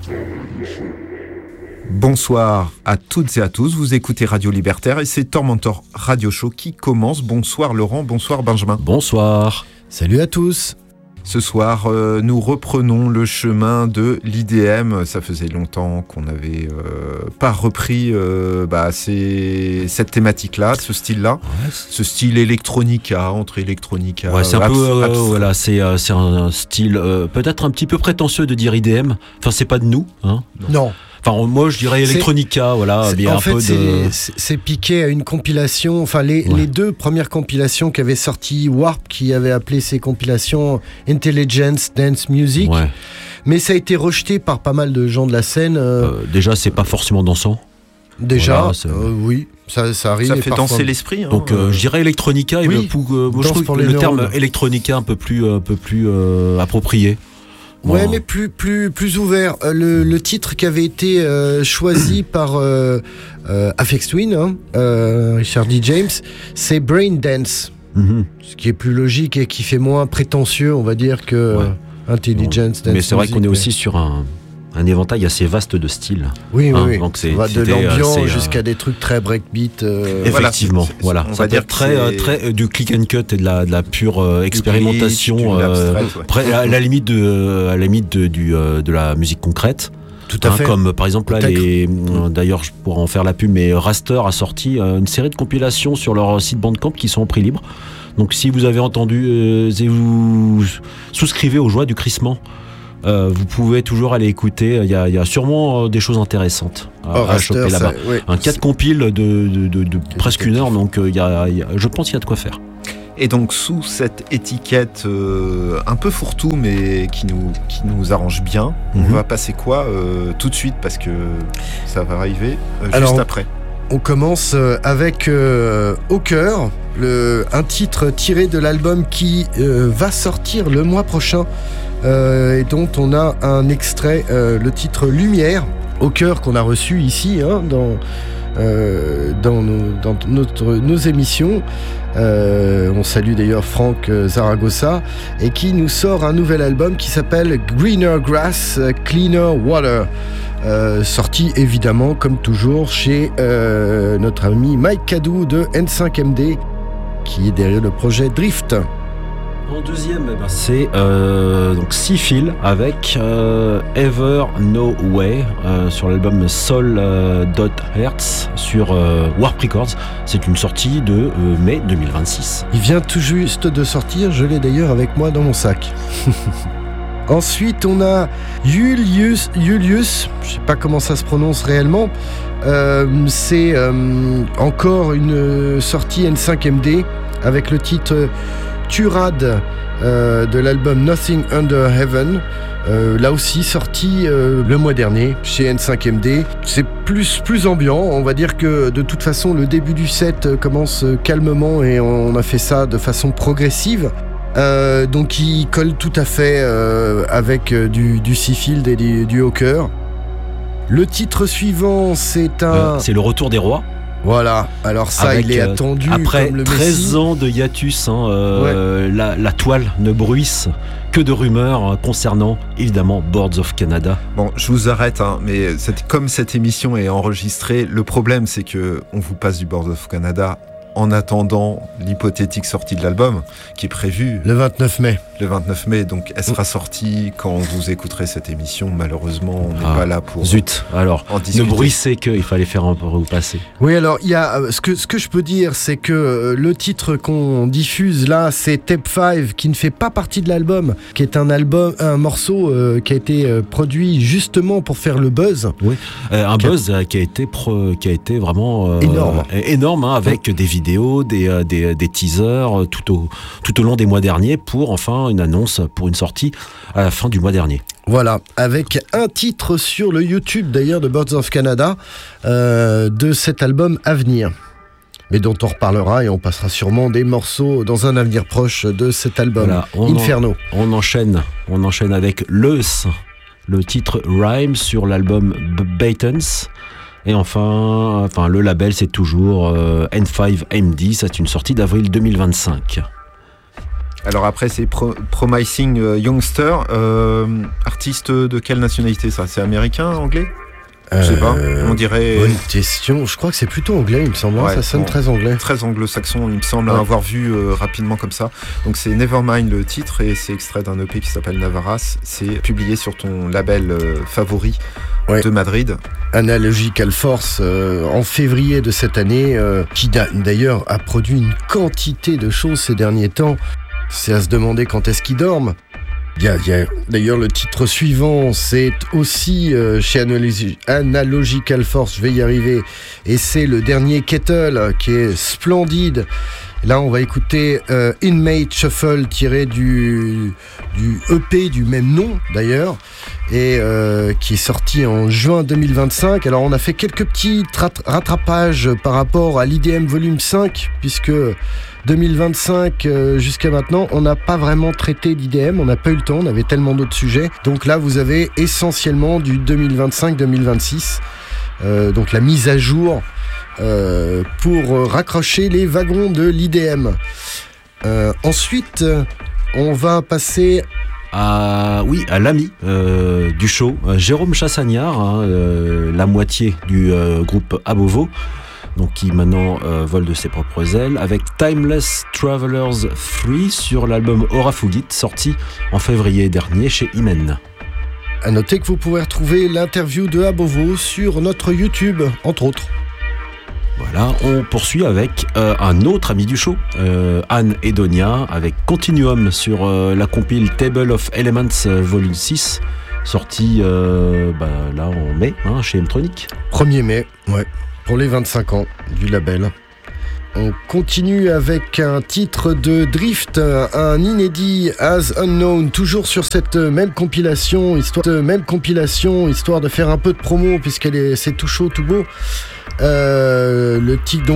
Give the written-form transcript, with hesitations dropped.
Bonsoir à toutes et à tous, vous écoutez Radio Libertaire et c'est Tormentor Radio Show qui commence. Bonsoir Laurent, bonsoir Benjamin. Bonsoir. Salut à tous. Ce soir, nous reprenons le chemin de l'IDM. Ça faisait longtemps qu'on n'avait pas repris cette thématique-là, ce style-là. Ouais. Ce style electronica, entre electronica... Ouais, c'est un peu... c'est un style peut-être un petit peu prétentieux de dire IDM. Enfin, c'est pas de nous. Hein. Non. Enfin, moi, je dirais electronica, voilà. C'est piqué à une compilation. Enfin, les deux premières compilations qu'avait sorti Warp, qui avait appelé ces compilations Intelligence Dance Music. Ouais. Mais ça a été rejeté par pas mal de gens de la scène. Déjà, c'est pas forcément dansant. Déjà, oui, ça arrive. Ça fait danser l'esprit. Hein, donc, je dirais electronica. Oui, je trouve que le terme electronica un peu plus approprié. Ouais, mais plus ouvert. Le titre qui avait été choisi par Aphex Twin, Richard D. James, c'est Brain Dance. Mm-hmm. Ce qui est plus logique et qui fait moins prétentieux, on va dire, que Intelligence Dance. Mais c'est vrai qu'on est aussi sur un éventail assez vaste de styles. Oui. Donc ça va de l'ambiance jusqu'à des trucs très breakbeat. Effectivement, voilà. On va dire très du click and cut et de la pure expérimentation, à la limite de la musique concrète. Tout à fait. Comme par exemple là, d'ailleurs je pourrais en faire la pub, mais Raster a sorti une série de compilations sur leur site Bandcamp qui sont en prix libre. Donc si vous avez entendu et vous souscrivez aux joies du crissement, vous pouvez toujours aller écouter. Il y a sûrement des choses intéressantes à choper là-bas. Un 4 compile de presque une heure, donc je pense qu'il y a de quoi faire. Et donc sous cette étiquette un peu fourre-tout mais qui nous arrange bien, on va passer quoi tout de suite parce que ça va arriver juste après. On commence avec Au cœur, un titre tiré de l'album qui va sortir le mois prochain et dont on a un extrait, le titre Lumière, Au cœur, qu'on a reçu ici dans nos émissions. On salue d'ailleurs Franck Zaragoza et qui nous sort un nouvel album qui s'appelle Greener Grass, Cleaner Water, sorti évidemment comme toujours chez notre ami Mike Cadou de N5MD qui est derrière le projet Drift. En deuxième, c'est donc Seafeel avec Ever No Way sur l'album Soul.Hertz sur Warp Records. C'est une sortie de mai 2026. Il vient tout juste de sortir, je l'ai d'ailleurs avec moi dans mon sac. Ensuite, on a Julius, je sais pas comment ça se prononce réellement. C'est encore une sortie N5MD avec le titre Turad de l'album Nothing Under Heaven, là aussi sorti le mois dernier chez N5MD. C'est plus ambiant, on va dire que de toute façon le début du set commence calmement et on a fait ça de façon progressive. Donc il colle tout à fait avec du Seafield et du Hawker. Le titre suivant, c'est c'est le retour des rois. Voilà, alors ça il est attendu après comme le 13 Messie. Ans de hiatus, la toile ne bruisse que de rumeurs concernant évidemment Boards of Canada. Bon, je vous arrête, mais comme cette émission est enregistrée, le problème c'est que on vous passe du Boards of Canada en attendant l'hypothétique sortie de l'album qui est prévue le 29 mai. Le 29 mai, donc elle sera sortie quand vous écouterez cette émission. Malheureusement, on n'est pas là pour. Zut, alors, ne bruissez qu'il fallait faire un peu repasser. Oui, alors, il y a, ce que je peux dire, c'est que le titre qu'on diffuse là, c'est Tape 5, qui ne fait pas partie de l'album, qui est un morceau qui a été produit justement pour faire le buzz. Oui, buzz qui a été vraiment énorme avec des vidéos, des teasers tout au long des mois derniers pour enfin une annonce pour une sortie à la fin du mois dernier. Voilà, avec un titre sur le YouTube d'ailleurs de Boards of Canada de cet album à venir, mais dont on reparlera et on passera sûrement des morceaux dans un avenir proche de cet album. Voilà, Inferno. On enchaîne avec le titre Rhyme sur l'album Batons. Et enfin, le label, c'est toujours N5MD. C'est une sortie d'avril 2025. Alors après, c'est Promising Youngster. Artiste de quelle nationalité ça? C'est américain, anglais? Je sais pas, on dirait... Bonne question, je crois que c'est plutôt anglais, il me semble, ça sonne très anglais. Très anglo-saxon, il me semble avoir vu rapidement comme ça. Donc c'est Nevermind le titre, et c'est extrait d'un EP qui s'appelle Navaras. C'est publié sur ton label favori de Madrid. Analogical Force, en février de cette année, qui d'ailleurs a produit une quantité de choses ces derniers temps. C'est à se demander quand est-ce qu'ils dorment. D'ailleurs, le titre suivant, c'est aussi chez Analogical Force, je vais y arriver, et c'est le dernier Kettle, qui est splendide. Là, on va écouter Inmate Shuffle, tiré du EP du même nom, d'ailleurs, et qui est sorti en juin 2025. Alors, on a fait quelques petits rattrapages par rapport à l'IDM Volume 5, puisque 2025 jusqu'à maintenant, on n'a pas vraiment traité d'IDM, on n'a pas eu le temps, on avait tellement d'autres sujets. Donc là, vous avez essentiellement du 2025-2026, donc la mise à jour pour raccrocher les wagons de l'IDM. Ensuite, on va passer à l'ami du show, Jérôme Chassagnard, la moitié du groupe Abovo, donc qui maintenant vole de ses propres ailes, avec Timeless Travelers 3 sur l'album Aura Fugit, sorti en février dernier chez Imen. À noter que vous pouvez retrouver l'interview de Abovo sur notre YouTube, entre autres. Voilà, on poursuit avec un autre ami du show, Anne Edonia, avec Continuum sur la compile Table of Elements Volume 6, sorti là en mai, chez M-Tronic. 1er mai, pour les 25 ans du label. On continue avec un titre de Drift, un inédit As Unknown, toujours sur cette même compilation, histoire de faire un peu de promo, puisqu'elle c'est tout chaud, tout beau. Le titre